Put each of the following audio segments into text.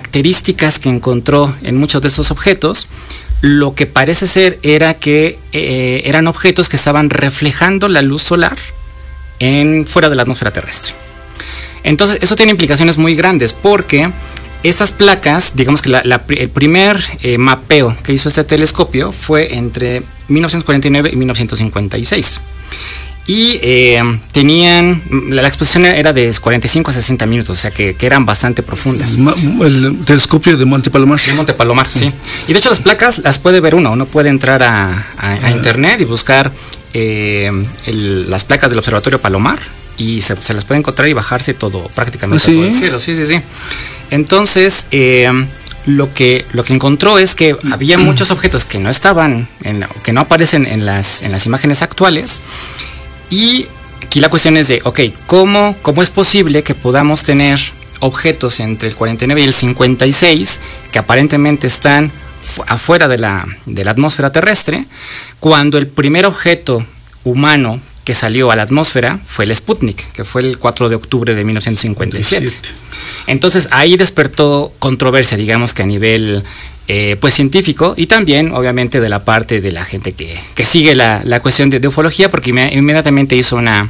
características que encontró en muchos de estos objetos, lo que parece ser era que eran objetos que estaban reflejando la luz solar fuera de la atmósfera terrestre. Entonces, eso tiene implicaciones muy grandes porque estas placas, digamos que el primer mapeo que hizo este telescopio fue entre 1949 y 1956. Y la exposición era de 45 a 60 minutos, o sea que eran bastante profundas. El telescopio de Monte Palomar. De Monte Palomar, sí. Y de hecho las placas las puede ver uno puede entrar a internet y buscar las placas del Observatorio Palomar y se las puede encontrar y bajarse prácticamente todo el cielo. Sí. Entonces, lo que encontró es que había muchos objetos que no que no aparecen en las imágenes actuales. Y aquí la cuestión es de, ¿cómo es posible que podamos tener objetos entre el 49 y el 56 que aparentemente están afuera de la atmósfera terrestre, cuando el primer objeto humano que salió a la atmósfera fue el Sputnik, que fue el 4 de octubre de 1957? Entonces ahí despertó controversia, digamos que a nivel científico, y también obviamente de la parte de la gente que sigue la cuestión de ufología, porque inmediatamente hizo una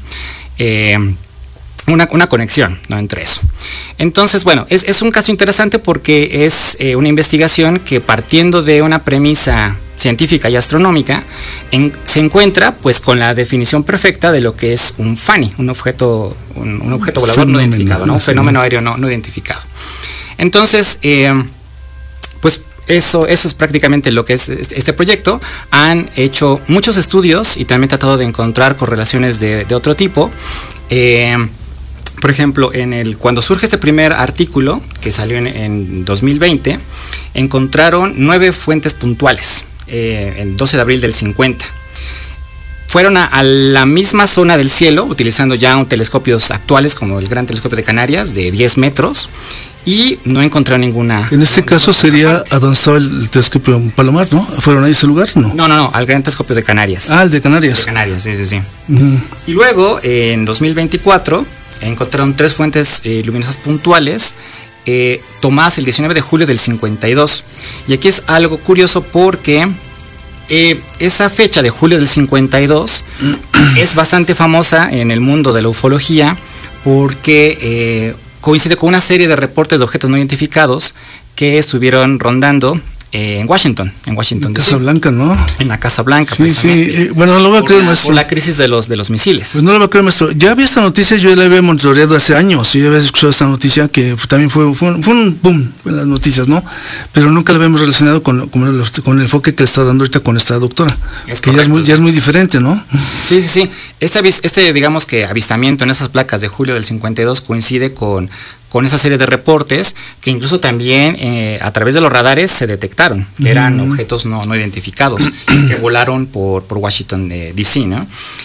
conexión, ¿no?, entre eso. Entonces, bueno, es un caso interesante porque es una investigación que, partiendo de una premisa científica y astronómica, se encuentra pues con la definición perfecta de lo que es un FANI, un objeto volador no identificado, ¿no? Un fenómeno aéreo no identificado. Entonces, pues eso es prácticamente lo que es este proyecto. Han hecho muchos estudios y también tratado de encontrar correlaciones de otro tipo. Por ejemplo, cuando surge este primer artículo, que salió en 2020, encontraron 9 fuentes puntuales, el 12 de abril del 50. Fueron a la misma zona del cielo, utilizando ya telescopios actuales, como el Gran Telescopio de Canarias, de 10 metros, y no encontraron ninguna. En este caso sería a donde estaba el telescopio Palomar, ¿no? ¿Fueron a ese lugar? No, al Gran Telescopio de Canarias. Ah, el de Canarias. De Canarias, sí. Y luego, en 2024, encontraron 3 fuentes luminosas puntuales, tomadas el 19 de julio del 52. Y aquí es algo curioso porque esa fecha de julio del 52 es bastante famosa en el mundo de la ufología porque coincide con una serie de reportes de objetos no identificados que estuvieron rondando en Washington DC. Casa Blanca, ¿no? En la Casa Blanca. Sí. Bueno, no lo voy a creer, maestro. Por la crisis de los misiles. Pues no lo voy a creer, maestro. Ya vi esta noticia, yo la había monitoreado hace años. Yo había escuchado esta noticia que también fue un boom en las noticias, ¿no? Pero nunca la habíamos relacionado con el enfoque que está dando ahorita con esta doctora. Que ya es muy diferente, ¿no? Sí. Este, digamos que avistamiento en esas placas de julio del 52 coincide con esa serie de reportes que incluso también a través de los radares se detectaron que eran objetos no identificados que volaron por Washington DC, ¿no?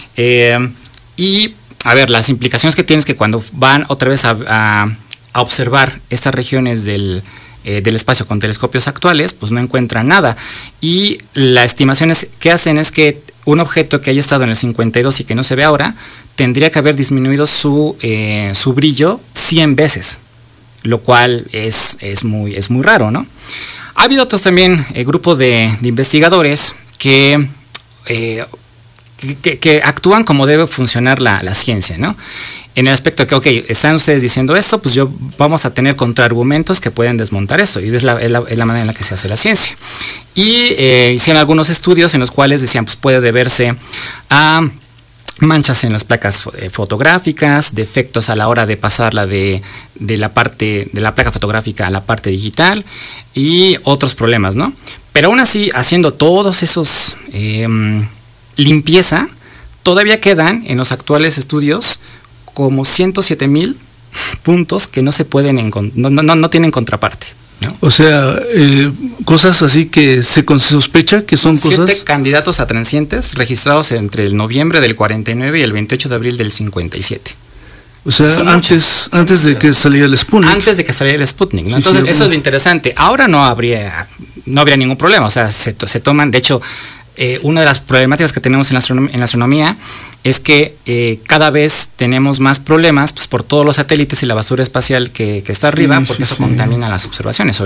Y a ver, las implicaciones que tienes que cuando van otra vez a observar estas regiones del espacio con telescopios actuales, pues no encuentran nada. Y las estimaciones que hacen es que un objeto que haya estado en el 52 y que no se ve ahora, tendría que haber disminuido su brillo 100 veces, lo cual es muy raro, ¿no? Ha habido otros también grupos de investigadores que actúan como debe funcionar la ciencia, ¿no? En el aspecto de que, están ustedes diciendo esto, pues vamos a tener contraargumentos que pueden desmontar eso, y es la manera en la que se hace la ciencia. Y hicieron algunos estudios en los cuales decían, pues puede deberse a manchas en las placas fotográficas, defectos a la hora de pasarla de la placa fotográfica a la parte digital y otros problemas, ¿no? Pero aún así, haciendo todos esos limpieza, todavía quedan en los actuales estudios como 107,000 puntos que no se pueden no tienen contraparte, ¿no? O sea, cosas así que se sospecha que son 7 candidatos a transientes registrados entre el noviembre del 49 y el 28 de abril del 57. O sea, antes de que saliera el Sputnik. Antes de que saliera el Sputnik, ¿no? Entonces, eso es lo interesante. Ahora no habría ningún problema. O sea, se toman, de hecho, una de las problemáticas que tenemos en la astronomía es que cada vez tenemos más problemas, pues, por todos los satélites y la basura espacial que está arriba, porque eso contamina las observaciones.